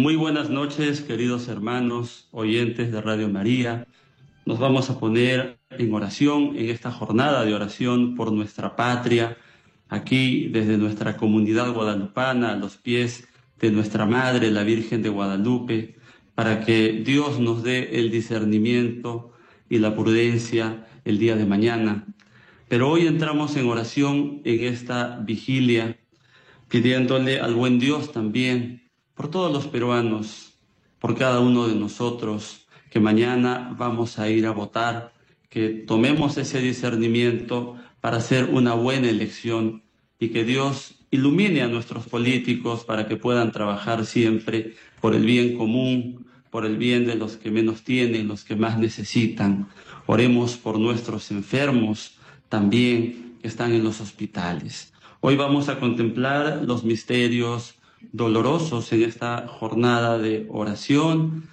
Muy buenas noches, queridos hermanos, oyentes de Radio María. Nos vamos a poner en oración en esta jornada de oración por nuestra patria, aquí desde nuestra comunidad guadalupana, a los pies de nuestra Madre, la Virgen de Guadalupe, para que Dios nos dé el discernimiento y la prudencia el día de mañana. Pero hoy entramos en oración en esta vigilia, pidiéndole al buen Dios también por todos los peruanos, por cada uno de nosotros, que mañana vamos a ir a votar, que tomemos ese discernimiento para hacer una buena elección y que Dios ilumine a nuestros políticos para que puedan trabajar siempre por el bien común, por el bien de los que menos tienen, los que más necesitan. Oremos por nuestros enfermos también que están en los hospitales. Hoy vamos a contemplar los misterios dolorosos en esta jornada de oración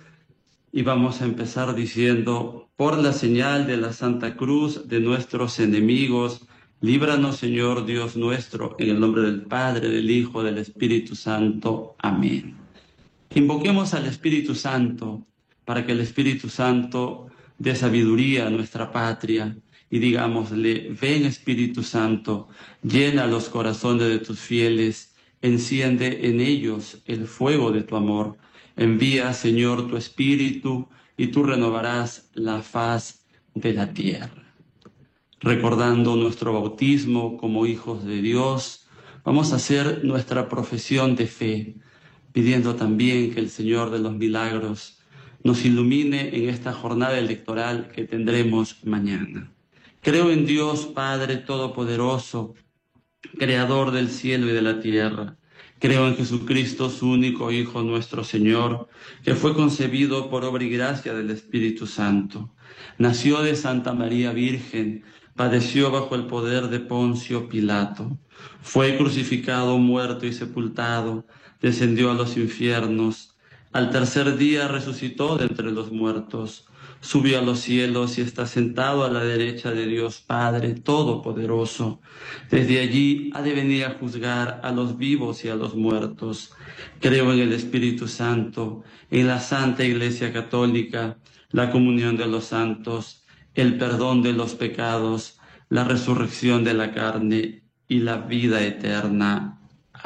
y vamos a empezar diciendo: por la señal de la Santa Cruz de nuestros enemigos, líbranos, Señor Dios nuestro, en el nombre del Padre, del Hijo, del Espíritu Santo. Amén. Invoquemos al Espíritu Santo para que el Espíritu Santo dé sabiduría a nuestra patria y digámosle: ven, Espíritu Santo, llena los corazones de tus fieles, enciende en ellos el fuego de tu amor. Envía, Señor, tu Espíritu y tú renovarás la faz de la tierra. Recordando nuestro bautismo como hijos de Dios, vamos a hacer nuestra profesión de fe, pidiendo también que el Señor de los milagros nos ilumine en esta jornada electoral que tendremos mañana. Creo en Dios Padre Todopoderoso, Creador del cielo y de la tierra. Creo en Jesucristo, su único Hijo, nuestro Señor, que fue concebido por obra y gracia del Espíritu Santo. Nació de Santa María Virgen, padeció bajo el poder de Poncio Pilato. Fue crucificado, muerto y sepultado, descendió a los infiernos. Al tercer día resucitó de entre los muertos. Subió a los cielos y está sentado a la derecha de Dios Padre Todopoderoso. Desde allí ha de venir a juzgar a los vivos y a los muertos. Creo en el Espíritu Santo, en la Santa Iglesia Católica, la comunión de los santos, el perdón de los pecados, la resurrección de la carne y la vida eterna.